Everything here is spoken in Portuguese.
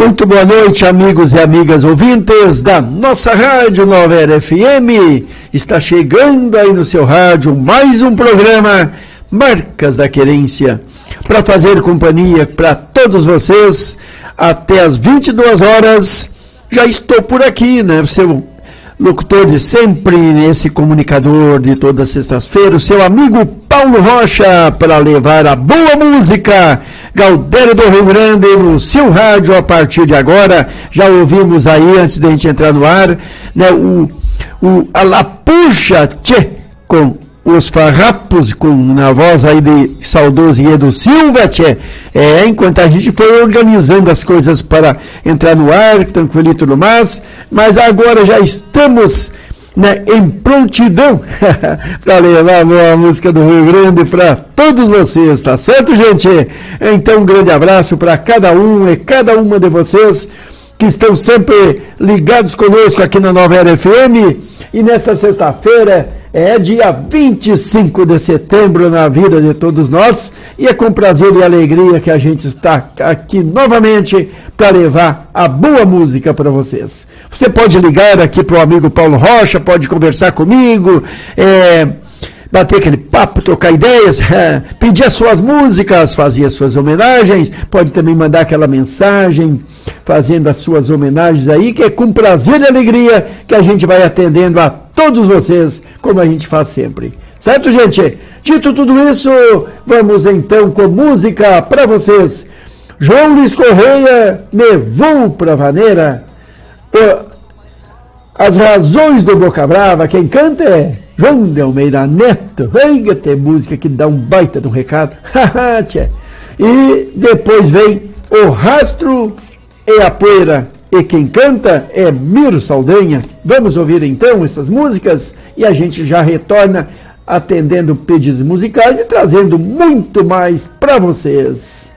Muito boa noite, amigos e amigas ouvintes da nossa rádio Nova Era FM. Está chegando aí no seu rádio mais um programa Marcas da Querência, para fazer companhia para todos vocês até as 22 horas. Já estou por aqui, né? Seu locutor de sempre, esse comunicador de todas as sextas-feiras, o seu amigo Paulo Rocha, para levar a boa música, Gaudério do Rio Grande, no seu rádio a partir de agora. Já ouvimos aí, antes da gente entrar no ar, né, a Lapuxa Tchê, com os farrapos, na voz aí de saudoso Edu Silva, tchê. Enquanto a gente foi organizando as coisas para entrar no ar, tranquilo e tudo mais, mas agora já estamos, né, em prontidão para levar a boa música do Rio Grande para todos vocês, tá certo, gente? Então, um grande abraço para cada um e cada uma de vocês que estão sempre ligados conosco aqui na Nova Era FM. E nesta sexta-feira é dia 25 de setembro na vida de todos nós, e é com prazer e alegria que a gente está aqui novamente para levar a boa música para vocês. Você pode ligar aqui para o amigo Paulo Rocha, pode conversar comigo, bater aquele papo, trocar ideias, pedir as suas músicas, fazer as suas homenagens, pode também mandar aquela mensagem fazendo as suas homenagens aí, que é com prazer e alegria que a gente vai atendendo a todos vocês, como a gente faz sempre. Certo, gente? Dito tudo isso, vamos então com música para vocês. João Luiz Correia, Levou pra Vaneira. As Razões do Boca Brava, quem canta é João de Almeida Neto. Venga ter música que dá um baita de um recado. E depois vem O Rastro e a Poeira, e quem canta é Miro Saldanha. Vamos ouvir então essas músicas e a gente já retorna atendendo pedidos musicais e trazendo muito mais para vocês.